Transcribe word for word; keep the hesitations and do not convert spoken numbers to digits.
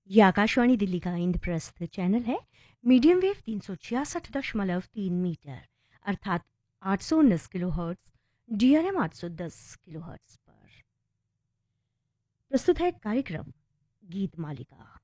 ये आकाशवाणी दिल्ली का इंद्रप्रस्थ चैनल है। मीडियम वेव तीन सौ छियासठ दशमलव तीन मीटर अर्थात आठ सौ उन्नीस kilo hertz D R M आठ सौ दस किलो हर्ट्स पर प्रस्तुत है कार्यक्रम गीत मालिका।